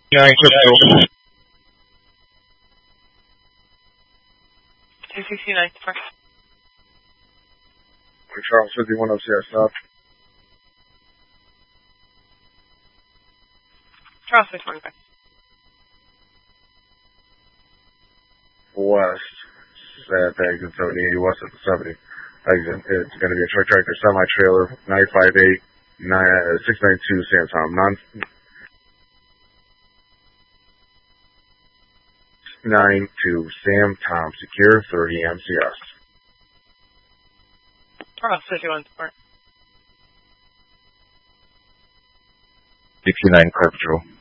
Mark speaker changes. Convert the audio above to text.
Speaker 1: 69 Crypto.
Speaker 2: 269 first.
Speaker 3: Charles 51 OCS South.
Speaker 2: Charles 645.
Speaker 3: West. At the exit 7080 west at the 70. Exit. It's going to be a truck tractor semi-trailer 958 692 Sam Tom. 992 Sam Tom. Secure 30 MCS.
Speaker 2: Charles 51 support.
Speaker 1: 69 Car Patrol.